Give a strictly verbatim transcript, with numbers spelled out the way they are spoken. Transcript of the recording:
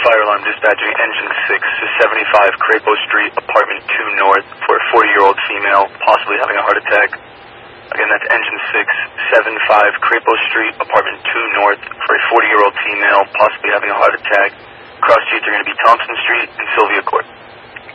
Fire alarm dispatching engine six to seventy-five Crapo Street, apartment two north, for a forty-year-old female, possibly having a heart attack. Again, that's engine six, seventy-five Crapo Street, apartment two north, for a forty-year-old female, possibly having a heart attack. Cross streets are going to be Thompson Street and Sylvia Court.